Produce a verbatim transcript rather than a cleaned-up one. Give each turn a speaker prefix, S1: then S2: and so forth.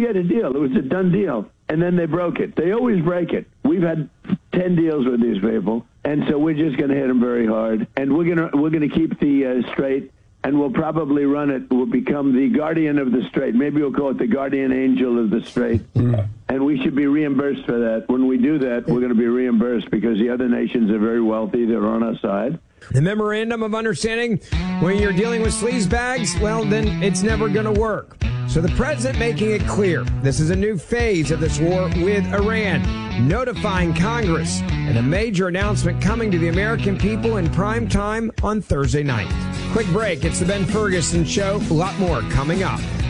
S1: we had a deal. It was a done deal. And then they broke it. They always break it. We've had ten deals with these people, and so we're just going to hit them very hard. And we're going to we're going to keep the uh, strait, and we'll probably run it. We'll become the guardian of the strait. Maybe we'll call it the guardian angel of the strait. Mm. And we should be reimbursed for that. When we do that, we're going to be reimbursed because the other nations are very wealthy. They're on our side.
S2: The memorandum of understanding, when you're dealing with sleaze bags, well, then it's never going to work. So the president making it clear this is a new phase of this war with Iran, notifying Congress, and a major announcement coming to the American people in prime time on Thursday night. Quick break. It's the Ben Ferguson Show. A lot more coming up.